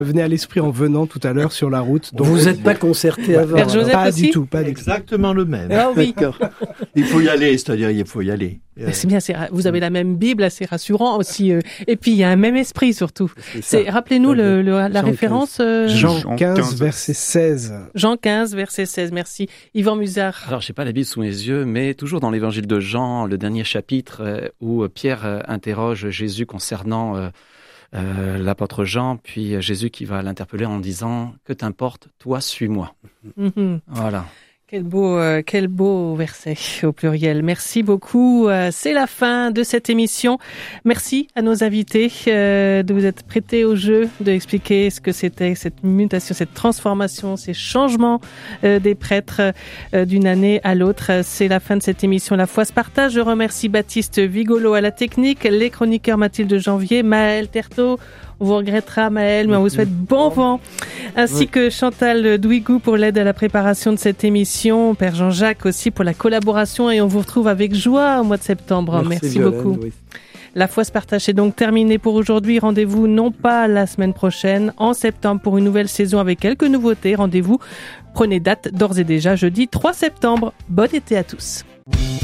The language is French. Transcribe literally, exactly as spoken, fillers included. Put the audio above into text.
venait à l'esprit en venant tout à l'heure sur la route. Donc vous n'êtes pas concerté avant? Père Joseph Pas aussi du tout, pas du tout. Exactement le même. Ah oui. D'accord. Il faut y aller, c'est-à-dire il faut y aller. Mais c'est bien, c'est, vous avez la même Bible, c'est rassurant aussi. Euh, et puis il y a un même esprit surtout. C'est C'est, rappelez-nous le, le, la Jean référence. Euh, Jean Jean quinze, quinze. verset seize. Jean quinze, verset seize. Merci. Yvan Musard. Alors, j'ai pas la Bible sous mes yeux, mais toujours dans l'évangile de Jean, le dernier chapitre, euh, où Pierre euh, interroge Jésus concernant euh, euh, l'apôtre Jean, puis euh, Jésus qui va l'interpeller en disant « Que t'importe, toi, suis-moi Mm-hmm. ». Voilà. Quel beau, euh, quel beau verset au pluriel. Merci beaucoup. Euh, c'est la fin de cette émission. Merci à nos invités euh, de vous être prêtés au jeu, d'expliquer ce que c'était cette mutation, cette transformation, ces changements euh, des prêtres euh, d'une année à l'autre. C'est la fin de cette émission. La foi se partage. Je remercie Baptiste Vigolo à la technique, les chroniqueurs Mathilde Janvier, Maël Terto. On vous regrettera, Maël, mais on vous souhaite bon vent. Ainsi que Chantal Douigou pour l'aide à la préparation de cette émission. Père Jean-Jacques aussi pour la collaboration. Et on vous retrouve avec joie au mois de septembre. Merci, Merci beaucoup. Oui. La foi se partage est donc terminée pour aujourd'hui. Rendez-vous non pas la semaine prochaine, en septembre pour une nouvelle saison avec quelques nouveautés. Rendez-vous, prenez date d'ores et déjà jeudi trois septembre. Bon été à tous.